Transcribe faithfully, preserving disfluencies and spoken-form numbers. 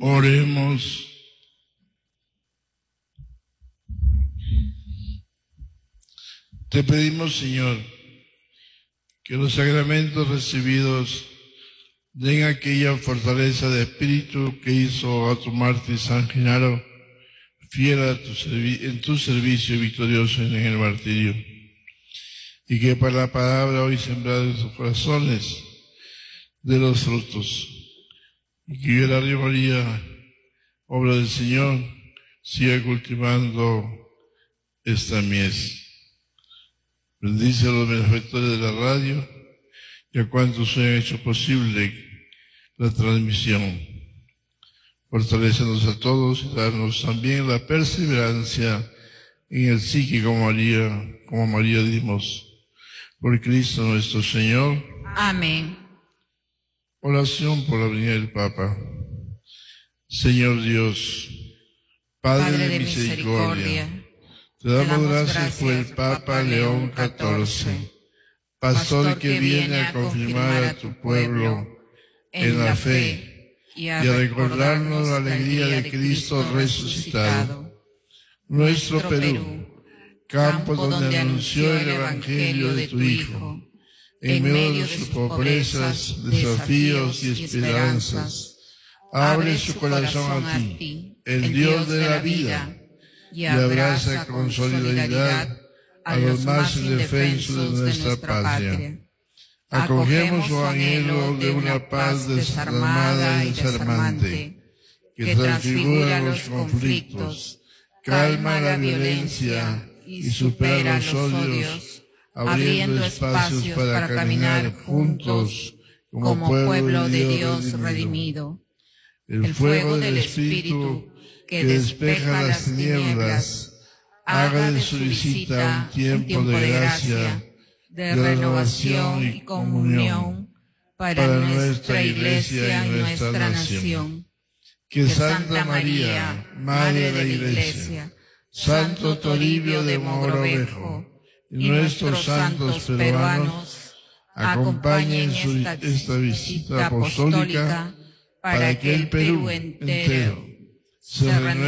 Oremos. Te pedimos, Señor, que los sacramentos recibidos den aquella fortaleza de espíritu que hizo a tu mártir San Genaro fiel a tu en tu servicio victorioso en el martirio, y que para la palabra hoy sembrada en sus corazones de los frutos, y que yo, la Radio María, obra del Señor, siga cultivando esta mies. Bendice a los benefactores de la radio y a cuantos han hecho posible la transmisión. Fortalécenos a todos y darnos también la perseverancia en el sí que como María, como María dimos. Por Cristo nuestro Señor. Amén. Oración por la venida del Papa. Señor Dios, Padre, Padre de misericordia, misericordia, te damos gracias por el Papa León catorce, pastor que viene a confirmar a tu pueblo en la fe y a recordarnos la alegría de Cristo resucitado. Nuestro Perú, campo donde anunció el Evangelio de tu Hijo, en medio de sus pobrezas, desafíos y esperanzas, abre su corazón a ti, el Dios de la vida, y abraza con solidaridad a los más indefensos de nuestra patria. Acogemos su anhelo de una paz desarmada y desarmante, que transfigura los conflictos, calma la violencia y supera los odios, abriendo espacios para caminar juntos como pueblo de Dios redimido. El fuego del Espíritu que despeja las tinieblas, haga de su visita un tiempo de gracia, de renovación y comunión para nuestra Iglesia y nuestra nación. Que Santa María, Madre de la Iglesia, Santo Toribio de Mogrovejo y nuestros santos peruanos acompañen su, esta visita apostólica para que el Perú entero se renueve